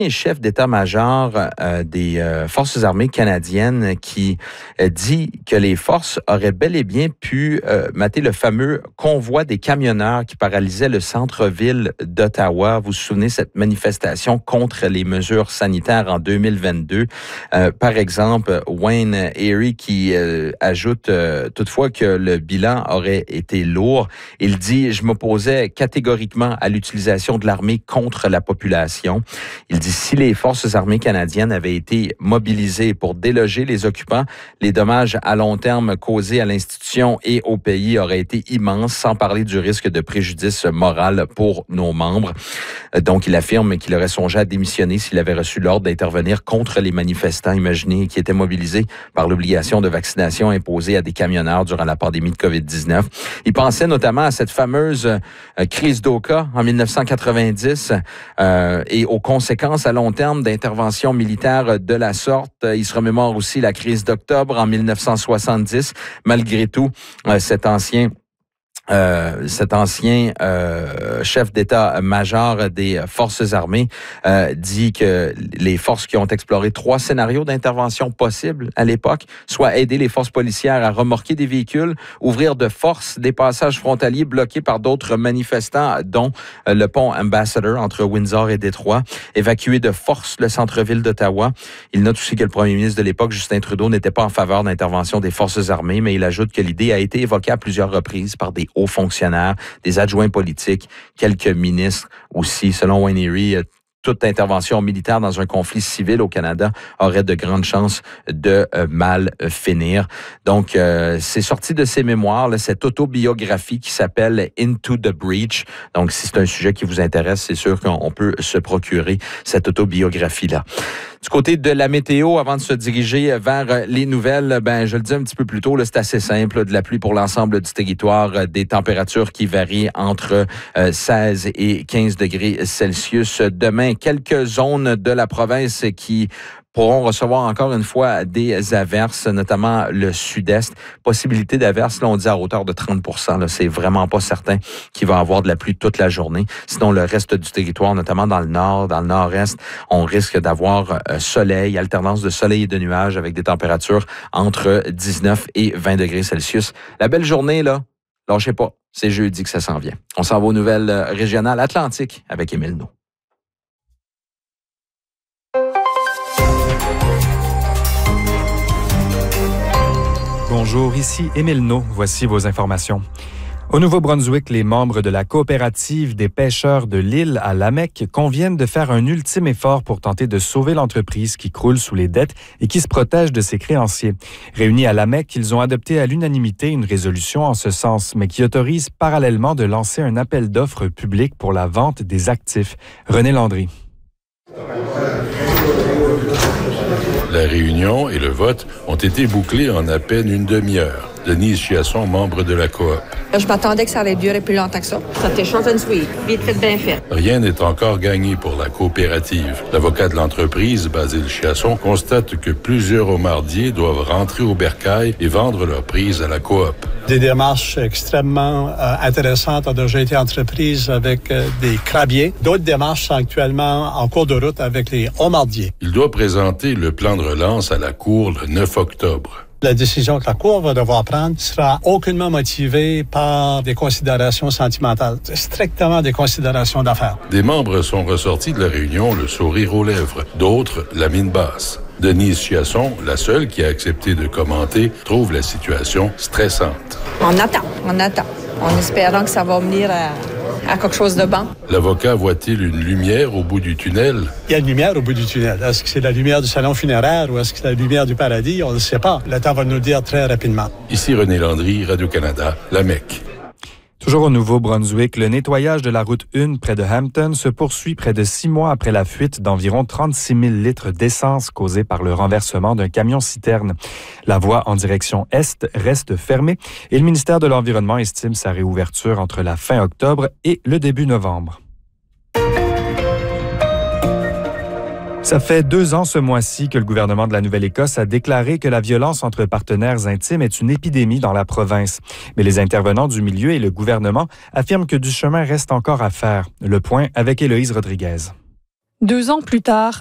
chef d'état-major des Forces armées canadiennes qui dit que les forces auraient bel et bien pu mater le fameux convoi des camionneurs qui paralysait le centre-ville d'Ottawa. Vous vous souvenez, cette manifestation contre les mesures sanitaires en 2022. Par exemple, Wayne Erie qui ajoute toutefois que le bilan aurait été lourd. Il dit « Je m'opposais catégoriquement à l'utilisation de l'armée contre la population. » Il dit « Si les forces armées canadiennes avaient été mobilisées pour déloger les occupants, les dommages à long terme causés à l'institution et au pays auraient été immenses, sans parler du risque de préjudice moral pour nos membres. » Donc, il affirme qu'il aurait songé à démissionner s'il avait reçu l'ordre d'intervenir contre les manifestants, imaginez, qui étaient mobilisés par l'obligation de vaccination imposée à des camionneurs durant la pandémie de COVID-19. Il pensait notamment à cette fameuse crise d'Oka en 1990 et aux conséquences à long terme d'interventions militaires de la sorte. Il se remémore aussi la crise d'octobre en 1970. Malgré tout, cet ancien chef d'état-major des Forces armées dit que les forces qui ont exploré 3 scénarios d'intervention possibles à l'époque, soit aider les forces policières à remorquer des véhicules, ouvrir de force des passages frontaliers bloqués par d'autres manifestants, dont le pont Ambassador entre Windsor et Détroit, évacuer de force le centre-ville d'Ottawa. Il note aussi que le premier ministre de l'époque, Justin Trudeau, n'était pas en faveur d'intervention des Forces armées, mais il ajoute que l'idée a été évoquée à plusieurs reprises par des hauts fonctionnaires, des adjoints politiques, quelques ministres aussi. Selon Wayne Erie, toute intervention militaire dans un conflit civil au Canada aurait de grandes chances de mal finir. Donc, c'est sorti de ses mémoires, là, cette autobiographie qui s'appelle Into the Breach. Donc, si c'est un sujet qui vous intéresse, c'est sûr qu'on peut se procurer cette autobiographie-là. Du côté de la météo, avant de se diriger vers les nouvelles, je le disais un petit peu plus tôt, là, c'est assez simple, de la pluie pour l'ensemble du territoire, des températures qui varient entre 16 et 15 degrés Celsius. Demain, quelques zones de la province qui pourront recevoir encore une fois des averses, notamment le sud-est. Possibilité d'averses, là, on dit à hauteur de 30 %. Là, c'est vraiment pas certain qu'il va y avoir de la pluie toute la journée. Sinon, le reste du territoire, notamment dans le nord, dans le nord-est, on risque d'avoir soleil, alternance de soleil et de nuages avec des températures entre 19 et 20 degrés Celsius. La belle journée, là, lâchez pas. C'est jeudi que ça s'en vient. On s'en va aux nouvelles régionales Atlantiques avec Émile Naud. Bonjour, ici Émile Naud. Voici vos informations. Au Nouveau-Brunswick, les membres de la coopérative des pêcheurs de l'île à Lamec conviennent de faire un ultime effort pour tenter de sauver l'entreprise qui croule sous les dettes et qui se protège de ses créanciers. Réunis à Lamec, ils ont adopté à l'unanimité une résolution en ce sens, mais qui autorise parallèlement de lancer un appel d'offres public pour la vente des actifs. René Landry. La réunion et le vote ont été bouclés en à peine une demi-heure. Denise Chiasson, membre de la coop. Je m'attendais que ça allait durer plus longtemps que ça. Ça était short and sweet, vite fait, bien fait. Rien n'est encore gagné pour la coopérative. L'avocat de l'entreprise, Basile Chiasson, constate que plusieurs homardiers doivent rentrer au bercail et vendre leur prise à la coop. Des démarches extrêmement intéressantes ont déjà été entreprises avec des crabiers. D'autres démarches sont actuellement en cours de route avec les homardiers. Il doit présenter le plan de relance à la Cour le 9 octobre. La décision que la Cour va devoir prendre sera aucunement motivée par des considérations sentimentales, strictement des considérations d'affaires. Des membres sont ressortis de la réunion le sourire aux lèvres, d'autres la mine basse. Denise Chiasson, la seule qui a accepté de commenter, trouve la situation stressante. On attend, en espérant que ça va venir à quelque chose de bon. L'avocat voit-il une lumière au bout du tunnel? Il y a une lumière au bout du tunnel. Est-ce que c'est la lumière du salon funéraire ou est-ce que c'est la lumière du paradis? On ne le sait pas. Le temps va nous le dire très rapidement. Ici René Landry, Radio-Canada, Lamec. Toujours au Nouveau-Brunswick, le nettoyage de la route 1 près de Hampton se poursuit près de 6 mois après la fuite d'environ 36 000 litres d'essence causée par le renversement d'un camion-citerne. La voie en direction est reste fermée et le ministère de l'Environnement estime sa réouverture entre la fin octobre et le début novembre. Ça fait 2 ans ce mois-ci que le gouvernement de la Nouvelle-Écosse a déclaré que la violence entre partenaires intimes est une épidémie dans la province. Mais les intervenants du milieu et le gouvernement affirment que du chemin reste encore à faire. Le point avec Héloïse Rodriguez. 2 ans plus tard,